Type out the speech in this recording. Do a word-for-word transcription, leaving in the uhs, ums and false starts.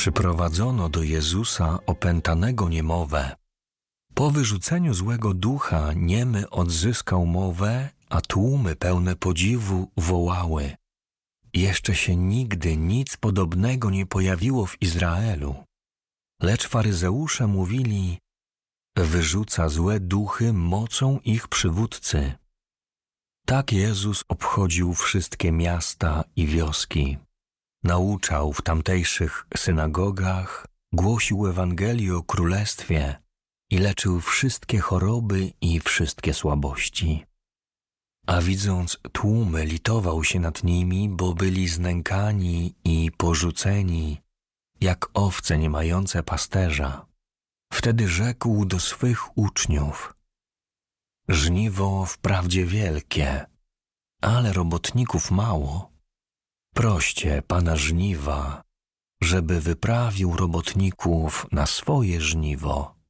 Przyprowadzono do Jezusa opętanego niemowę. Po wyrzuceniu złego ducha niemy odzyskał mowę, a tłumy pełne podziwu wołały: jeszcze się nigdy nic podobnego nie pojawiło w Izraelu. Lecz faryzeusze mówili: wyrzuca złe duchy mocą ich przywódcy. Tak Jezus obchodził wszystkie miasta i wioski. Nauczał w tamtejszych synagogach, głosił Ewangelię o Królestwie i leczył wszystkie choroby i wszystkie słabości. A widząc tłumy, litował się nad nimi, bo byli znękani i porzuceni, jak owce nie mające pasterza. Wtedy rzekł do swych uczniów: żniwo wprawdzie wielkie, ale robotników mało. Proście Pana żniwa, żeby wyprawił robotników na swoje żniwo.